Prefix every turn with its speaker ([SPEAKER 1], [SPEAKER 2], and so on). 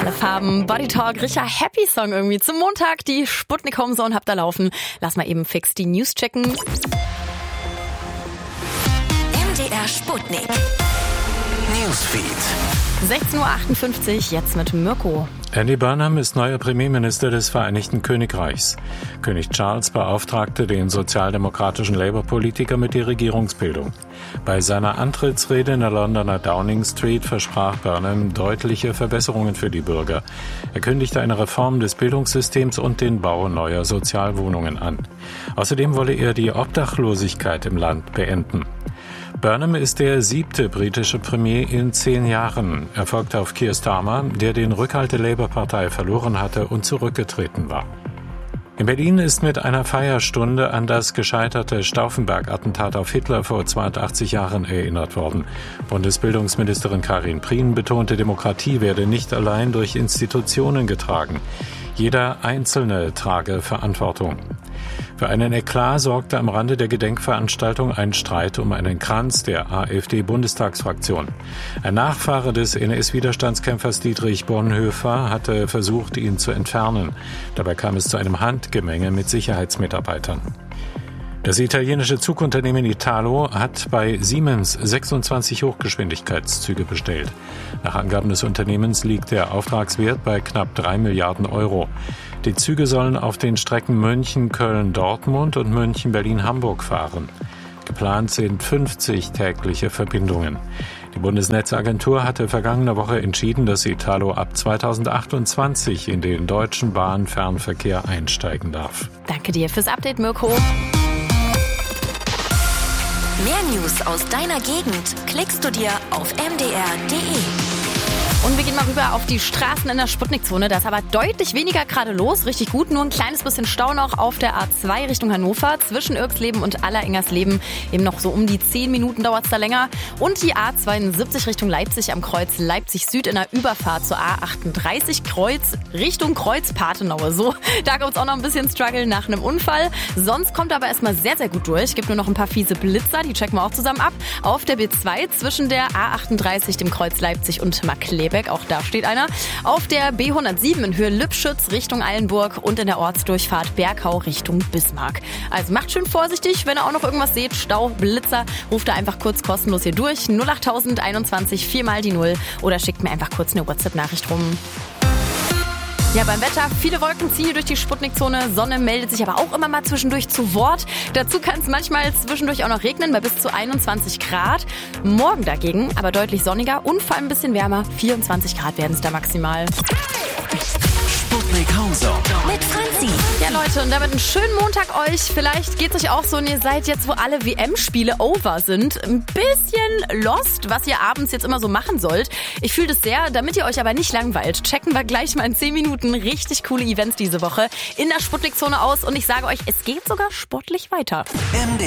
[SPEAKER 1] alle Farben. Body Talk, richtiger Happy Song irgendwie. Zum Montag die Sputnik Homezone habt ihr laufen. Lass mal eben fix die News checken.
[SPEAKER 2] MDR Sputnik Newsfeed.
[SPEAKER 1] 16.58 Uhr, jetzt mit Mirko.
[SPEAKER 3] Andy Burnham ist neuer Premierminister des Vereinigten Königreichs. König Charles beauftragte den sozialdemokratischen Labour-Politiker mit der Regierungsbildung. Bei seiner Antrittsrede in der Londoner Downing Street versprach Burnham deutliche Verbesserungen für die Bürger. Er kündigte eine Reform des Bildungssystems und den Bau neuer Sozialwohnungen an. Außerdem wolle er die Obdachlosigkeit im Land beenden. Burnham ist der 7. britische Premier in 10 Jahren. Er folgte auf Keir Starmer, der den Rückhalt der Labour-Partei verloren hatte und zurückgetreten war. In Berlin ist mit einer Feierstunde an das gescheiterte Stauffenberg-Attentat auf Hitler vor 82 Jahren erinnert worden. Bundesbildungsministerin Karin Prien betonte, Demokratie werde nicht allein durch Institutionen getragen. Jeder Einzelne trage Verantwortung. Für einen Eklat sorgte am Rande der Gedenkveranstaltung ein Streit um einen Kranz der AfD-Bundestagsfraktion. Ein Nachfahre des NS-Widerstandskämpfers Dietrich Bonhoeffer hatte versucht, ihn zu entfernen. Dabei kam es zu einem Handgemenge mit Sicherheitsmitarbeitern. Das italienische Zugunternehmen Italo hat bei Siemens 26 Hochgeschwindigkeitszüge bestellt. Nach Angaben des Unternehmens liegt der Auftragswert bei knapp 3 Milliarden Euro. Die Züge sollen auf den Strecken München-Köln-Dortmund und München-Berlin-Hamburg fahren. Geplant sind 50 tägliche Verbindungen. Die Bundesnetzagentur hatte vergangene Woche entschieden, dass Italo ab 2028 in den deutschen Bahnfernverkehr einsteigen darf.
[SPEAKER 1] Danke dir fürs Update, Mirko.
[SPEAKER 2] Mehr News aus deiner Gegend klickst du dir auf mdr.de.
[SPEAKER 1] Und wir gehen mal rüber auf die Straßen in der Sputnikzone. Da ist aber deutlich weniger gerade los. Richtig gut, nur ein kleines bisschen Stau noch auf der A2 Richtung Hannover. Zwischen Irksleben und Allerengersleben eben noch so um die 10 Minuten dauert es da länger. Und die A72 Richtung Leipzig am Kreuz Leipzig-Süd in der Überfahrt zur A38 Kreuz Richtung Kreuz-Patenaue. So, da kommt es auch noch ein bisschen Struggle nach einem Unfall. Sonst kommt aber erstmal sehr, sehr gut durch. Gibt nur noch ein paar fiese Blitzer, die checken wir auch zusammen ab. Auf der B2 zwischen der A38, dem Kreuz Leipzig und Markkleeberg. Auch da steht einer. Auf der B107 in Höhe Lübschütz Richtung Eilenburg und in der Ortsdurchfahrt Bergau Richtung Bismarck. Also macht schön vorsichtig, wenn ihr auch noch irgendwas seht, Stau, Blitzer, ruft da einfach kurz kostenlos hier durch. 08000 21 4 mal die 0 oder schickt mir einfach kurz eine WhatsApp-Nachricht rum. Ja, beim Wetter, viele Wolken ziehen hier durch die Sputnikzone. Sonne meldet sich aber auch immer mal zwischendurch zu Wort. Dazu kann es manchmal zwischendurch auch noch regnen bei bis zu 21 Grad. Morgen dagegen aber deutlich sonniger und vor allem ein bisschen wärmer. 24 Grad werden es da maximal.
[SPEAKER 2] Sputnik Homezone mit Franzi.
[SPEAKER 1] Ja Leute, und damit einen schönen Montag euch. Vielleicht geht's euch auch so und ihr seid jetzt, wo alle WM-Spiele over sind, ein bisschen lost, was ihr abends jetzt immer so machen sollt. Ich fühle das sehr, damit ihr euch aber nicht langweilt. Checken wir gleich mal in 10 Minuten richtig coole Events diese Woche in der Sputnikzone aus. Und ich sage euch, es geht sogar sportlich weiter.